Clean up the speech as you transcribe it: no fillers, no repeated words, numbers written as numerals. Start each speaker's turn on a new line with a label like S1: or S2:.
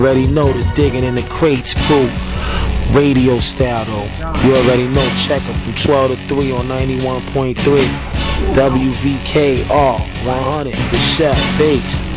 S1: Already know the digging in the crates crew. Radio style though. You already know, check them from 12 to 3 on 91.3. WVKR 100, the chef, bass.